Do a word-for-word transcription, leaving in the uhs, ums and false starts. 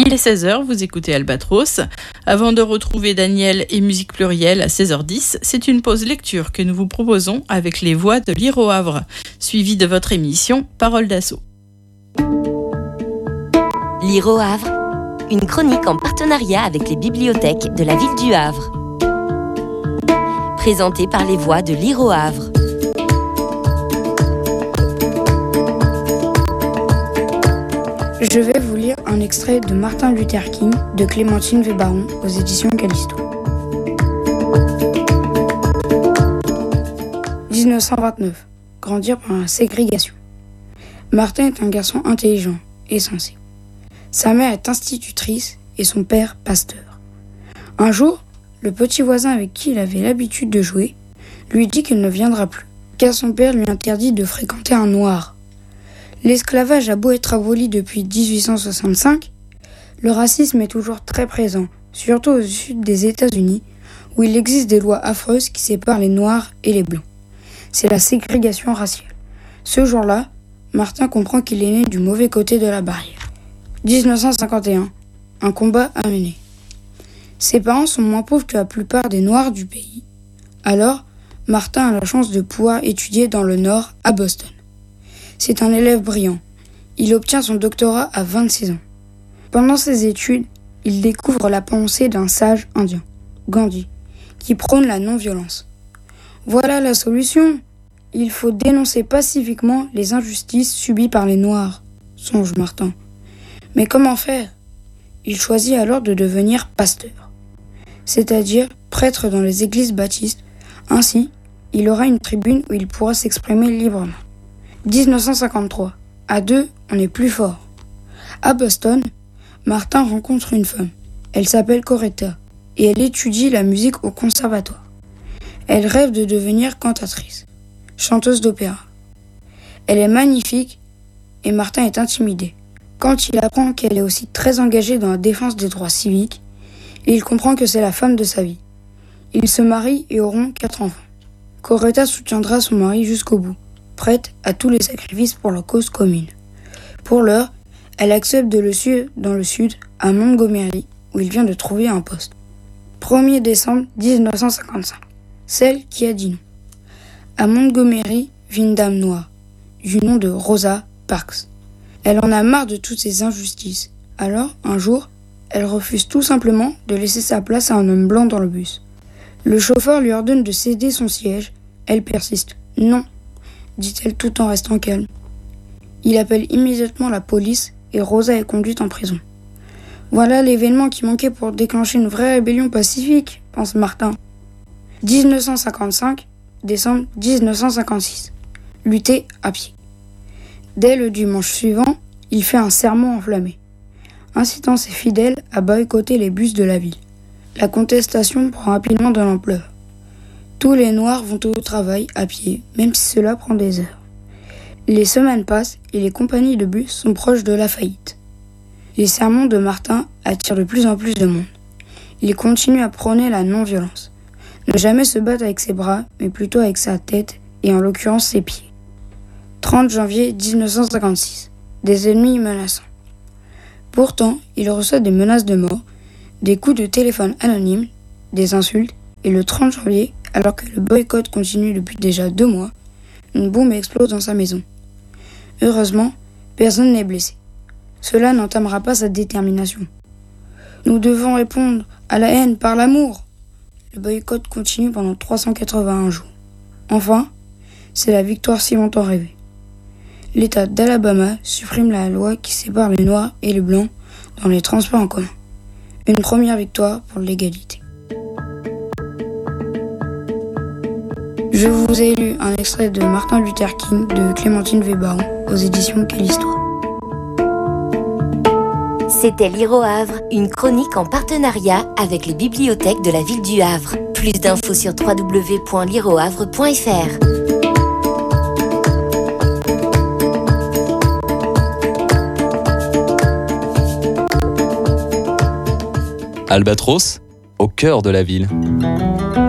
Il est seize heures, vous écoutez Albatros. Avant de retrouver Daniel et Musique Plurielle à seize heures dix, c'est une pause lecture que nous vous proposons avec les voix de Lire au Havre, suivie de votre émission Parole d'assaut. Lire au Havre, une chronique en partenariat avec les bibliothèques de la ville du Havre. Présentée par les voix de Lire au Havre. Je vais vous lire un extrait de Martin Luther King de Clémentine Vébaron aux éditions Callisto. dix-neuf cent vingt-neuf. Grandir par la ségrégation. Martin est un garçon intelligent et sensé. Sa mère est institutrice et son père pasteur. Un jour, le petit voisin avec qui il avait l'habitude de jouer lui dit qu'il ne viendra plus, car son père lui interdit de fréquenter un noir. L'esclavage a beau être aboli depuis dix-huit cent soixante-cinq, le racisme est toujours très présent, surtout au sud des États-Unis, où il existe des lois affreuses qui séparent les noirs et les blancs. C'est la ségrégation raciale. Ce jour-là, Martin comprend qu'il est né du mauvais côté de la barrière. dix-neuf cent cinquante et un. Un combat à mener. Ses parents sont moins pauvres que la plupart des noirs du pays. Alors, Martin a la chance de pouvoir étudier dans le Nord, à Boston. C'est un élève brillant. Il obtient son doctorat à vingt-six ans. Pendant ses études, il découvre la pensée d'un sage indien, Gandhi, qui prône la non-violence. Voilà la solution. Il faut dénoncer pacifiquement les injustices subies par les Noirs, songe Martin. Mais comment faire ? Il choisit alors de devenir pasteur, c'est-à-dire prêtre dans les églises baptistes. Ainsi, il aura une tribune où il pourra s'exprimer librement. dix-neuf cent cinquante-trois. À deux, on est plus fort. À Boston, Martin rencontre une femme. Elle s'appelle Coretta et elle étudie la musique au conservatoire. Elle rêve de devenir cantatrice, chanteuse d'opéra. Elle est magnifique et Martin est intimidé. Quand il apprend qu'elle est aussi très engagée dans la défense des droits civiques, il comprend que c'est la femme de sa vie. Ils se marient et auront quatre enfants. Coretta soutiendra son mari jusqu'au bout, prête à tous les sacrifices pour la cause commune. Pour l'heure, elle accepte de le suivre dans le sud, à Montgomery, où il vient de trouver un poste. premier décembre dix-neuf cent cinquante-cinq. Celle qui a dit non. À Montgomery vit une dame noire, du nom de Rosa Parks. Elle en a marre de toutes ces injustices. Alors, un jour, elle refuse tout simplement de laisser sa place à un homme blanc dans le bus. Le chauffeur lui ordonne de céder son siège. Elle persiste. Non, dit-elle tout en restant calme. Il appelle immédiatement la police et Rosa est conduite en prison. Voilà l'événement qui manquait pour déclencher une vraie rébellion pacifique, pense Martin. dix-neuf cent cinquante-cinq, décembre dix-neuf cent cinquante-six. Lutter à pied. Dès le dimanche suivant, il fait un sermon enflammé, incitant ses fidèles à boycotter les bus de la ville. La contestation prend rapidement de l'ampleur. Tous les Noirs vont au travail à pied, même si cela prend des heures. Les semaines passent et les compagnies de bus sont proches de la faillite. Les sermons de Martin attirent de plus en plus de monde. Il continue à prôner la non-violence. Ne jamais se battre avec ses bras, mais plutôt avec sa tête et en l'occurrence ses pieds. trente janvier dix-neuf cent cinquante-six. Des ennemis menaçants. Pourtant, il reçoit des menaces de mort, des coups de téléphone anonymes, des insultes, et le trente janvier, alors que le boycott continue depuis déjà deux mois, une bombe explose dans sa maison. Heureusement, personne n'est blessé. Cela n'entamera pas sa détermination. Nous devons répondre à la haine par l'amour. Le boycott continue pendant trois cent quatre-vingt-un jours. Enfin, c'est la victoire si longtemps rêvée. L'État d'Alabama supprime la loi qui sépare les Noirs et les Blancs dans les transports en commun. Une première victoire pour l'égalité. Je vous ai lu un extrait de Martin Luther King de Clémentine Vébaron aux éditions Callisto. C'était Lire au Havre, une chronique en partenariat avec les bibliothèques de la ville du Havre. Plus d'infos sur w w w point lire au havre point f r. Albatros, au cœur de la ville.